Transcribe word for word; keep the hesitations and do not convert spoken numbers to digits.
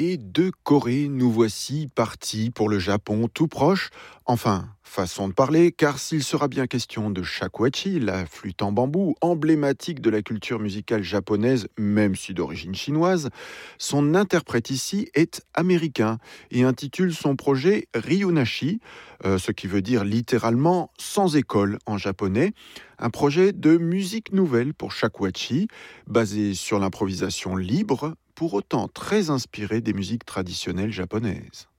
Et de Corée, nous voici partis pour le Japon tout proche. Enfin, façon de parler, car s'il sera bien question de shakuhachi, la flûte en bambou, emblématique de la culture musicale japonaise, même si d'origine chinoise, son interprète ici est américain et intitule son projet Ryunashi, euh, ce qui veut dire littéralement sans école en japonais. Un projet de musique nouvelle pour shakuhachi, basé sur l'improvisation libre, pour autant très inspiré des musiques traditionnelles japonaises.